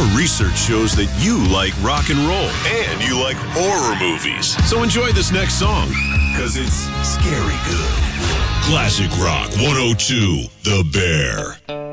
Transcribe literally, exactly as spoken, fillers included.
research shows that you like rock and roll and you like horror movies. So enjoy this next song, because it's scary good. Classic Rock one oh two, The Bear.